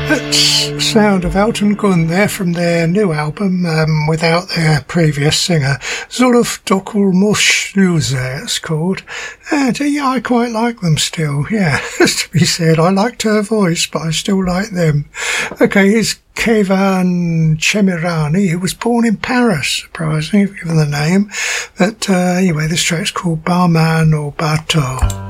That's sound of Elton Gunn there from their new album, without their previous singer. Zuluf Dokulmushluze it's called. And yeah, I quite like them still, yeah. As to be said, I liked her voice, but I still like them. Okay, here's Kevan Chemirani, who was born in Paris, surprisingly, given the name. But anyway, this track's called Barman or Bateau.